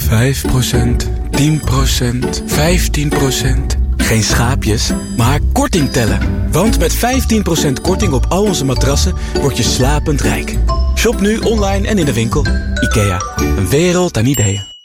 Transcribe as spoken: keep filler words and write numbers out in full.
vijf procent, tien procent, vijftien procent. Geen schaapjes, maar korting tellen. Want met vijftien procent korting op al onze matrassen word je slapend rijk. Shop nu online en in de winkel. IKEA, een wereld aan ideeën.